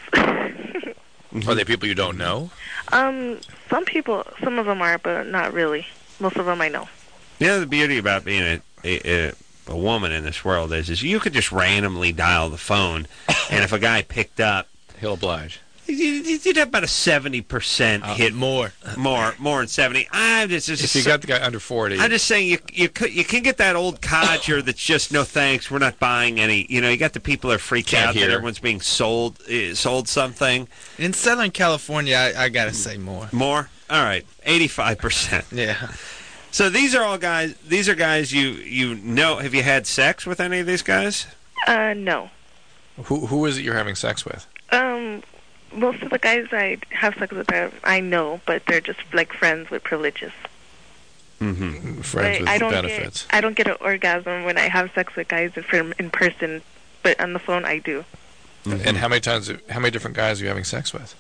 Are they people you don't know? Some people, some of them are, but not really. Most of them I know. The beauty about being a woman in this world is you could just randomly dial the phone, and if a guy picked up, he'll oblige. You'd have about a 70% hit. More than 70. If you got the guy under 40. I'm just saying you can get that old codger that's just no thanks. We're not buying any. You got the people that are freaked out that everyone's being sold something. In Southern California, I gotta say more. More? All right, 85%. Yeah. So these are all guys. These are guys you know. Have you had sex with any of these guys? No. Who is it you're having sex with? Most of the guys I have sex with, I know, but they're just like friends with privileges. Mm-hmm. Friends with benefits. I don't get an orgasm when I have sex with guys in person, but on the phone I do. Mm-hmm. And how many different guys are you having sex with?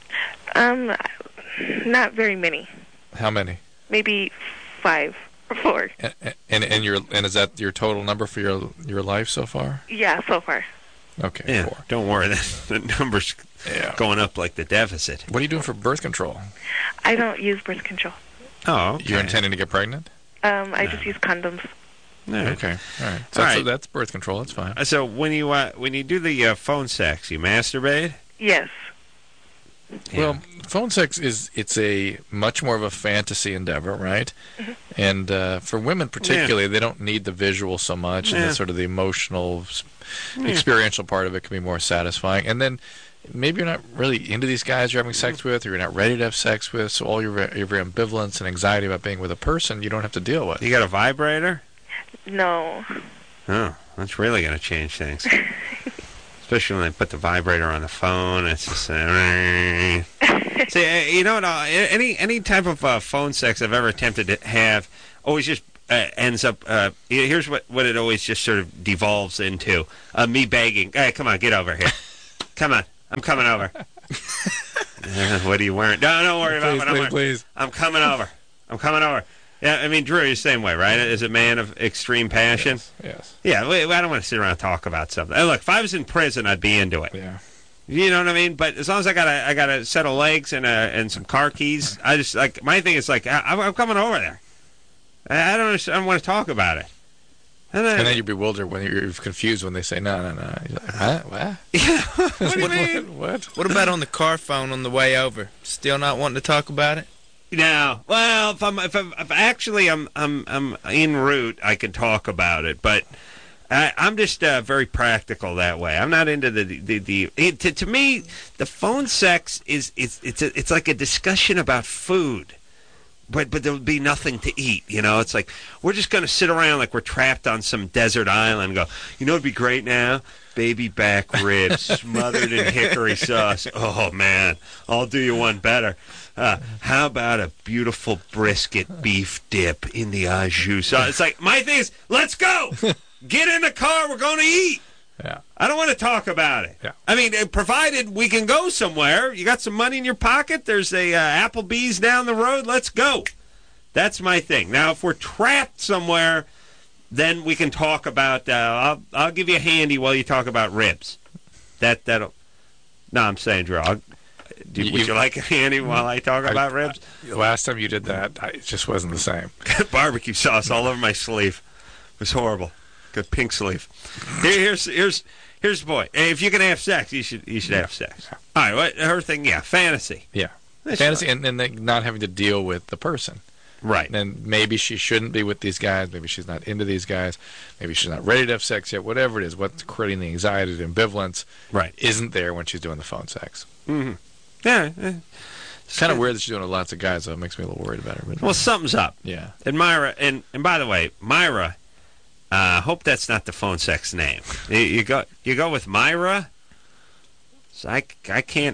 Not very many. How many? Maybe 5 or 4. And is that your total number for your life so far? Yeah, so far. Okay. Yeah. 4. Don't worry, the number's going up like the deficit. What are you doing for birth control? I don't use birth control. Oh, okay. You're intending to get pregnant? I just use condoms. Right. Okay. All right. So that's birth control. That's fine. So when you do the phone sex, you masturbate? Yes. Yeah. Well, phone sex it's a much more of a fantasy endeavor, right? Mm-hmm. And for women particularly, they don't need the visual so much, and sort of the emotional, experiential part of it can be more satisfying. And then maybe you're not really into these guys you're having sex with, or you're not ready to have sex with, so all your ambivalence and anxiety about being with a person you don't have to deal with. You got a vibrator? No. Oh, that's really going to change things. Especially when they put the vibrator on the phone. It's just... See, you know what? Any type of phone sex I've ever attempted to have always just ends up... here's what it always just sort of devolves into. Me begging, hey, come on, get over here. Come on, I'm coming over. What are you wearing? No, don't worry about what I'm wearing. Please. I'm coming over. Yeah, I mean, Drew, you're the same way, right? As a man of extreme passion. Yes. Yeah, I don't want to sit around and talk about something. Hey, look, if I was in prison, I'd be into it. Yeah. You know what I mean? But as long as I got a set of legs and some car keys, I just like my thing is like I'm coming over there. I don't want to talk about it. And then you're bewildered when you're confused when they say no. You're like, huh? What? Yeah. What do you mean? What about on the car phone on the way over? Still not wanting to talk about it? No. Well, if actually I'm en route, I can talk about it, but. I'm just very practical that way. I'm not into to me, the phone sex it's like a discussion about food, but there'll be nothing to eat. You know, it's like we're just going to sit around like we're trapped on some desert island. And go, you know, it'd be great now, baby back ribs smothered in hickory sauce. Oh man, I'll do you one better. How about a beautiful brisket beef dip in the au jus sauce? It's like my thing is, let's go. Get in the car. We're going to eat. Yeah. I don't want to talk about it. Yeah. I mean, provided we can go somewhere. You got some money in your pocket. There's a Applebee's down the road. Let's go. That's my thing. Now, if we're trapped somewhere, then we can talk about. I'll give you a handy while you talk about ribs. That'll. No, I'm saying, Drew. Would you like a handy while I talk about ribs? Last time you did that, it just wasn't the same. Barbecue sauce all over my sleeve. It was horrible. Good pink sleeve. Here's the point. If you can have sex, you should have sex. All right. What her thing? Yeah, fantasy. Yeah, fantasy, and then not having to deal with the person. Right. And maybe she shouldn't be with these guys. Maybe she's not into these guys. Maybe she's not ready to have sex yet. Whatever it is, what's creating the anxiety, the ambivalence, right, isn't there when she's doing the phone sex. Mm-hmm. Yeah. It's kind of weird that she's doing it with lots of guys, though. It makes me a little worried about her. But, well, something's up. Yeah. And Myra, and by the way, Myra. Hope that's not the phone sex name. You go with Myra. So I can't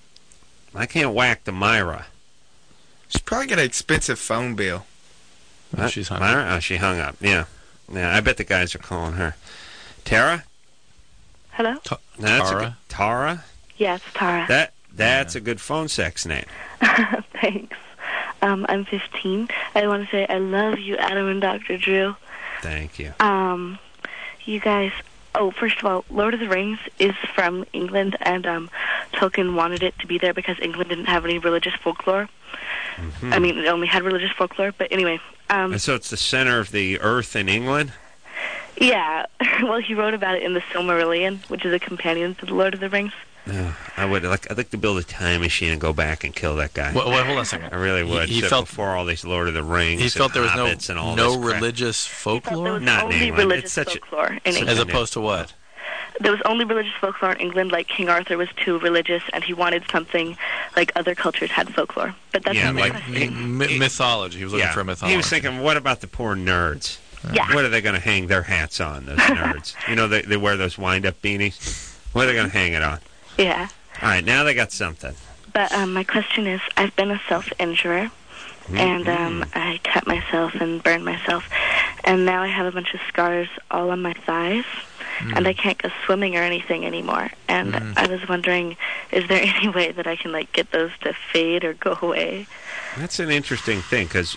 whack the Myra. She's probably got an expensive phone bill. She's hung Myra? up. Oh, she hung up. Yeah. I bet the guys are calling her. Tara? Hello? Tara? Tara? Yes, Tara. That's a good phone sex name. Thanks. I'm 15. I want to say I love you, Adam and Dr. Drew. Thank you. You guys. Oh, first of all, Lord of the Rings is from England, and Tolkien wanted it to be there because England didn't have any religious folklore. Mm-hmm. I mean, it only had religious folklore. But anyway. And so it's the center of the earth in England? Yeah. Well, he wrote about it in the Silmarillion, which is a companion to the Lord of the Rings. I'd like to build a time machine and go back and kill that guy. Well, hold on a second. I really would. He felt before all these Lord of the Rings. He felt there was no this religious folklore. Not only religious folklore in England. As opposed to what? There was only religious folklore in England. Like King Arthur was too religious, and he wanted something like other cultures had folklore. But that's not like mythology. He was looking for mythology. He was thinking, what about the poor nerds? Yeah. What are they going to hang their hats on? Those nerds. You know, they wear those wind-up beanies. What are they going to hang it on? Yeah. All right, now they got something. But my question is, I've been a self-injurer, and I cut myself and burned myself, and now I have a bunch of scars all on my thighs, and I can't go swimming or anything anymore. And I was wondering, is there any way that I can get those to fade or go away? That's an interesting thing, because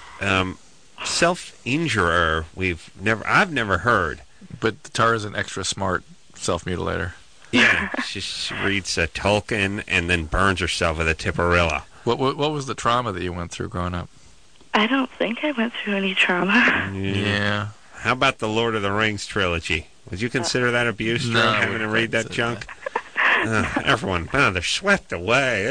self-injurer, I've never heard. But Tara's an extra smart self-mutilator. Yeah, she reads Tolkien and then burns herself with a Tipperilla. What was the trauma that you went through growing up? I don't think I went through any trauma. Yeah. How about the Lord of the Rings trilogy? Would you consider that abuse, Drew, having to read that junk? Everyone, they're swept away.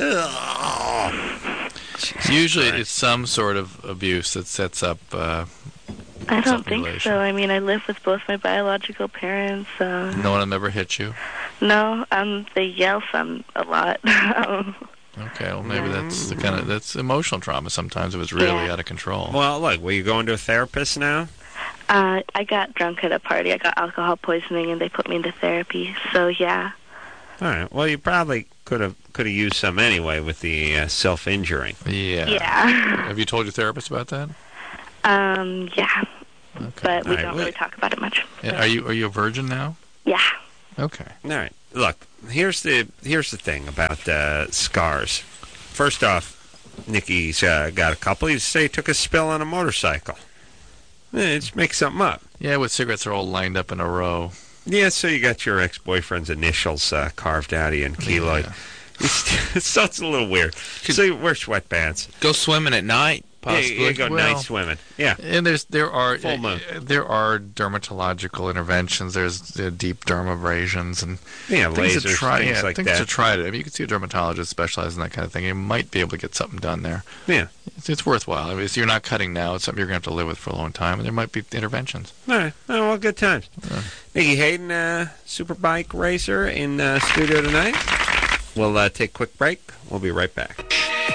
Usually it's some sort of abuse that sets up I don't think so. I mean, I live with both my biological parents. No one of them ever hit you? No, they yell some a lot. Okay, well maybe that's that's emotional trauma sometimes if it's really out of control. Well, look, will you go into a therapist now? I got drunk at a party. I got alcohol poisoning, and they put me into therapy. So yeah. All right. Well, you probably could have used some anyway with the self-injuring. Yeah. Yeah. Have you told your therapist about that? Yeah. Okay. But we don't really talk about it much. Are you a virgin now? Yeah. Okay. All right. Look, here's the thing about scars. First off, Nicky's got a couple. You say he took a spill on a motorcycle. Just make something up. Yeah, with cigarettes are all lined up in a row. Yeah, so you got your ex-boyfriend's initials carved out of you in keloid. Yeah. So it's a little weird. So you wear sweatbands. Go swimming at night, possibly. Yeah, you go night swimming. Yeah. And there are Full moon. There are dermatological interventions. There's deep dermabrasions and things lasers, to try. things like things that. to try. I mean, you can see a dermatologist specialized in that kind of thing. You might be able to get something done there. Yeah. It's worthwhile. I mean, you're not cutting now. It's something you're going to have to live with for a long time, and there might be interventions. All right. Oh, well, good times. Nicky Hayden, Superbike racer in studio tonight. We'll take a quick break. We'll be right back.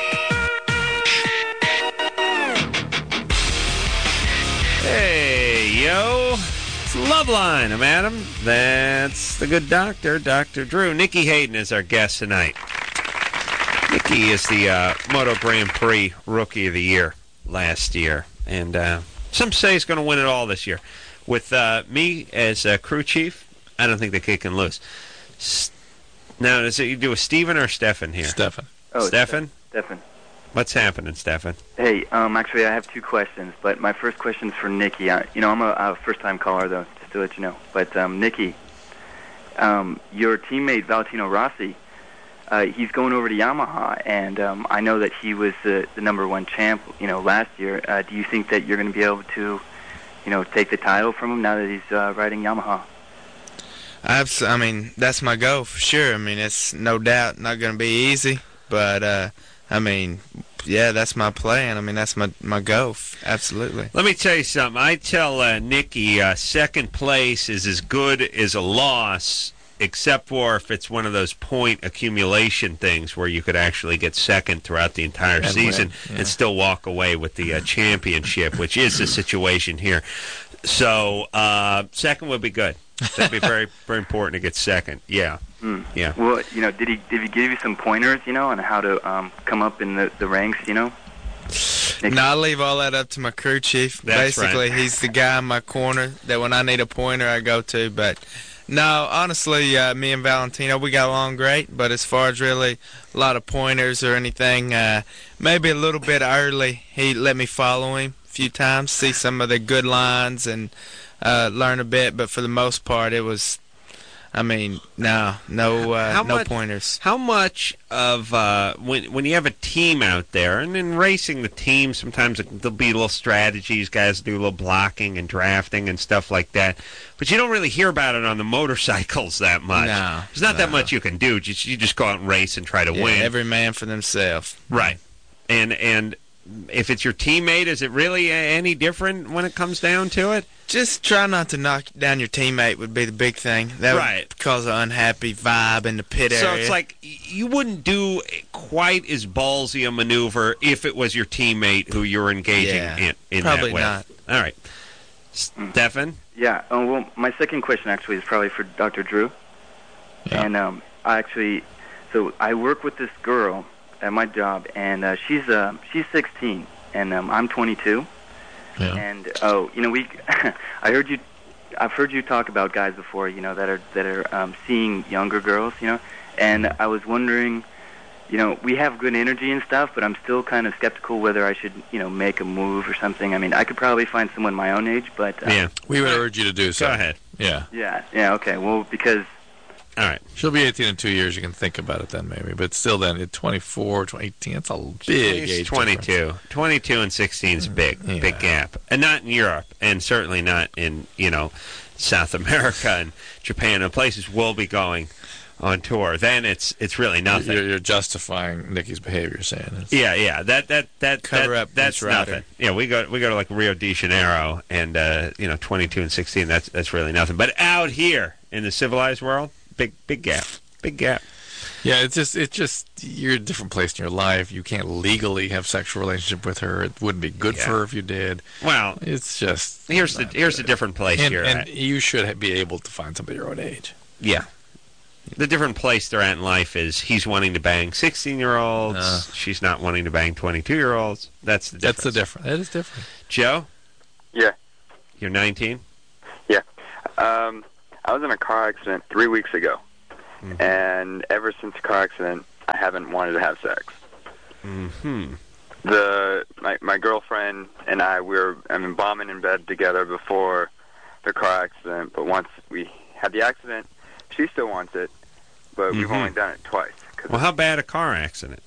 Hey, yo. It's Loveline. I'm Adam. That's the good doctor, Dr. Drew. Nicky Hayden is our guest tonight. Nicky is the Moto Grand Prix Rookie of the Year last year. And some say he's going to win it all this year. With me as crew chief, I don't think the kid can lose. Now, is it you do a Steven or Stefan here? Stefan. Oh, Stefan? Stefan. What's happening, Stefan? Hey, actually, I have two questions, but my first question is for Nicky. I'm a first-time caller, though, just to let you know. But, Nicky, your teammate, Valentino Rossi, he's going over to Yamaha, and I know that he was the number one champ, last year. Do you think that you're going to be able to, take the title from him now that he's riding Yamaha? I mean, that's my goal for sure. I mean, it's no doubt not going to be easy, but I mean, yeah, that's my plan. I mean, that's my goal. Absolutely. Let me tell you something. I tell Nicky, second place is as good as a loss, except for if it's one of those point accumulation things where you could actually get second throughout the entire season and still walk away with the championship, which is the situation here. So second would be good. That'd be very, very important to get second. Yeah. Yeah. Well, did he give you some pointers, on how to come up in the ranks, No, I leave all that up to my crew chief. That's Basically, right. He's the guy in my corner that when I need a pointer, I go to. But no, honestly, me and Valentino, we got along great. But as far as really a lot of pointers or anything, maybe a little bit early, he let me follow him a few times, see some of the good lines and learn a bit. But for the most part, it was, I mean, no pointers. How much of when you have a team out there, and in racing the team, sometimes there'll be little strategies, guys do a little blocking and drafting and stuff like that, but you don't really hear about it on the motorcycles that much. No, there's not that much you can do. You just go out and race and try to win. Every man for themselves. Right, and if it's your teammate, is it really any different when it comes down to it? Just try not to knock down your teammate would be the big thing. That would cause an unhappy vibe in the pit area. So it's like you wouldn't do quite as ballsy a maneuver if it was your teammate who you're engaging in probably that way. not. All right. Stefan? Yeah. Well, my second question actually is probably for Dr. Drew. Yeah. And I work with this girl at my job, and she's 16, and I'm 22. Yeah. And I've heard you talk about guys before, that are seeing younger girls, and I was wondering, we have good energy and stuff, but I'm still kind of skeptical whether I should, make a move or something. I mean, I could probably find someone my own age, but we would urge you to do so. Go ahead. Yeah. Yeah. Okay. Well, because. All right. She'll be 18 in 2 years. You can think about it then, maybe. But still, then at 24, 18, that's a big age 22. difference. 22 and 16 is big gap, and not in Europe, and certainly not in South America and Japan and places we'll be going on tour. Then it's really nothing. You're justifying Nicky's behavior, saying it's... Yeah. That's rider. nothing. Yeah, we go to like Rio de Janeiro, and 22 and 16. That's really nothing. But out here in the civilized world. Big gap. Yeah, it's just you're at a different place in your life. You can't legally have sexual relationship with her. It wouldn't be good for her if you did. Well, it's just here's a different place you're and at. You should be able to find somebody your own age. Yeah. The different place they're at in life is he's wanting to bang 16-year-olds. She's not wanting to bang 22-year-olds. That's the difference. That's the difference. That is different. Joe? Yeah. You're 19? Yeah. I was in a car accident 3 weeks ago, and ever since the car accident, I haven't wanted to have sex. Mm-hmm. My girlfriend and I, we were bombing in bed together before the car accident, but once we had the accident, she still wants it, but we've only done it twice. Well, how bad a car accident?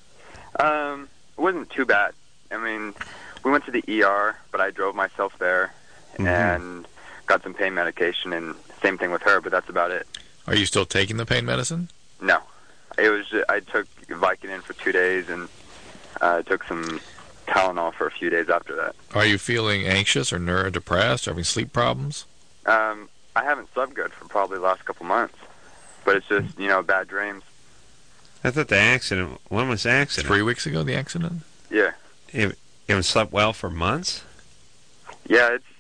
It wasn't too bad. I mean, we went to the ER, but I drove myself there and got some pain medication, and same thing with her, but that's about it. Are you still taking the pain medicine? No. I took Vicodin for 2 days, and took some Tylenol for a few days after that. Are you feeling anxious or depressed or having sleep problems? I haven't slept good for probably the last couple months, but it's just, bad dreams. I thought the accident, when was the accident? 3 weeks ago, the accident? Yeah. You haven't slept well for months? Yeah, it's,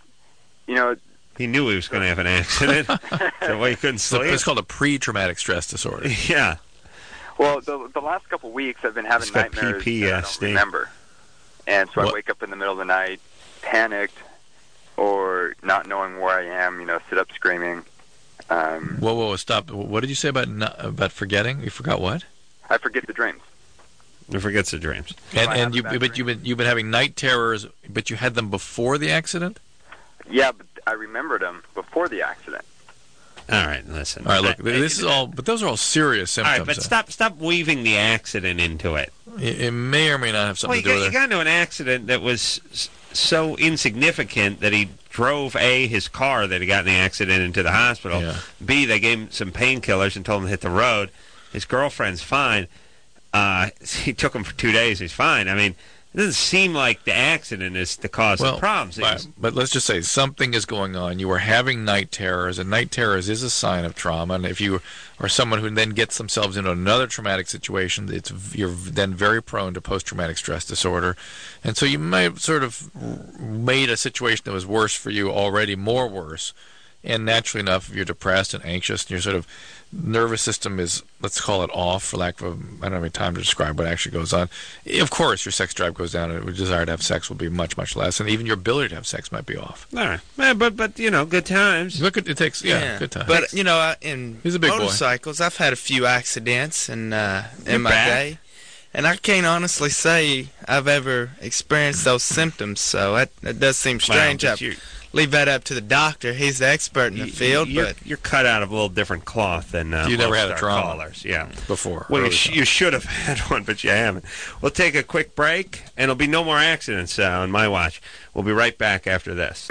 He knew he was going to have an accident. That's why he couldn't sleep. It's called a pre-traumatic stress disorder. Yeah. Well, the last couple weeks I've been having nightmares that I don't remember. And so I wake up in the middle of the night, panicked, or not knowing where I am, sit up screaming. Whoa, stop. What did you say about forgetting? You forgot what? I forget the dreams. He forgets the dreams. And you've been having night terrors, but you had them before the accident? Yeah, but I remembered them before the accident. All right, listen. All right, look, this is all, but those are all serious symptoms. All right, but stop weaving the accident into it. It may or may not have something to do with it. You got into an accident that was so insignificant that he drove his car that he got in the accident into the hospital. Yeah. B, they gave him some painkillers and told him to hit the road. His girlfriend's fine. He took him for 2 days. He's fine. I mean, it doesn't seem like the accident is the cause of the problems. But let's just say something is going on. You were having night terrors, and night terrors is a sign of trauma. And if you are someone who then gets themselves into another traumatic situation, you're then very prone to post-traumatic stress disorder. And so you may have sort of made a situation that was worse for you already more worse. And naturally enough, if you're depressed and anxious, and your sort of nervous system is, let's call it off, for lack of I don't have any time to describe what actually goes on. Of course, your sex drive goes down, and your desire to have sex will be much, much less, and even your ability to have sex might be off. All right, but good times. Look, it takes good times. But in he's a big motorcycles, boy. I've had a few accidents in my day, and I can't honestly say I've ever experienced those symptoms. So that does seem strange. Leave that up to the doctor. He's the expert in the field. You're cut out of a little different cloth than you never had a trauma callers. Yeah, before. Well, you should have had one, but you haven't. We'll take a quick break, and there'll be no more accidents on my watch. We'll be right back after this.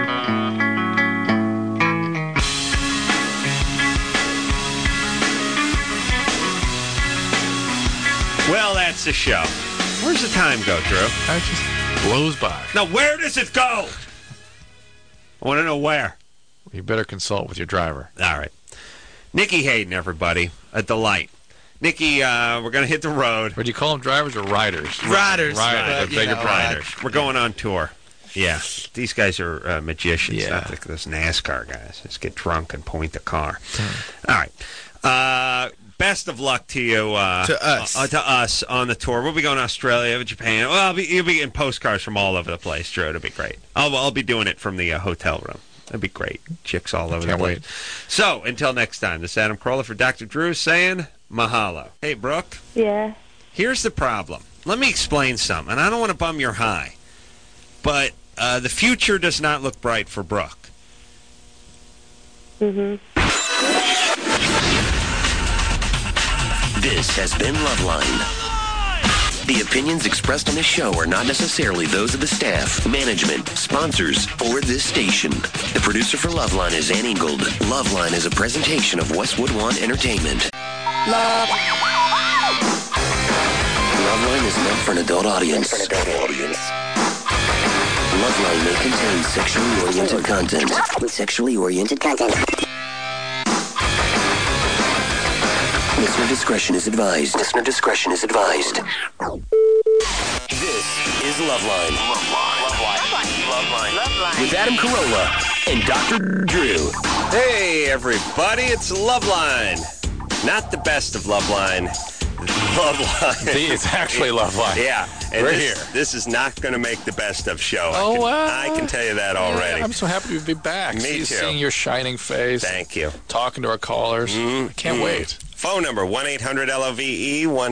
Well, that's the show. Where's the time go, Drew? It just blows by. Now, where does it go? I want to know where. You better consult with your driver. All right. Nikki Hayden, everybody. A delight. Nikki, we're going to hit the road. Would you call them drivers or riders? Riders. Riders. We're going on tour. Yeah. These guys are magicians, not like those NASCAR guys. Just get drunk and point the car. All right. Best of luck to you. To us on the tour. We'll be going to Australia, Japan. Well, you'll be getting postcards from all over the place, Drew. It'll be great. I'll be doing it from the hotel room. That'd be great. Chicks all over the place. Wait. So, until next time, this is Adam Carolla for Dr. Drew saying mahalo. Hey, Brooke. Yeah. Here's the problem. Let me explain something. And I don't want to bum your high, but the future does not look bright for Brooke. Mm-hmm. This has been Loveline. The opinions expressed on this show are not necessarily those of the staff, management, sponsors, or this station. The producer for Loveline is Ann Ingold. Loveline is a presentation of Westwood One Entertainment. Loveline is meant for an adult audience. Loveline may contain sexually oriented content. Listener discretion is advised. This is Loveline. With Adam Carolla and Dr. Drew. Hey, everybody, it's Loveline. Not the best of Loveline. Loveline. It's actually Loveline. Yeah. And We're this, here. This is not going to make the best of show. Oh, I can tell you that already. I'm so happy to be back. Me too. Seeing your shining face. Thank you. Talking to our callers. I can't wait. Phone number 1-800-LOVE,